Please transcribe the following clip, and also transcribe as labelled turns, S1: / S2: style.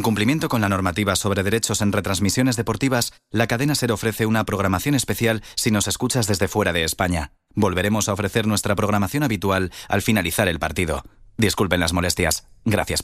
S1: cumplimiento con la normativa sobre derechos en retransmisiones deportivas, la cadena SER ofrece una programación especial si nos escuchas desde fuera de España. Volveremos a ofrecer nuestra programación habitual al finalizar el partido. Disculpen las molestias. Gracias por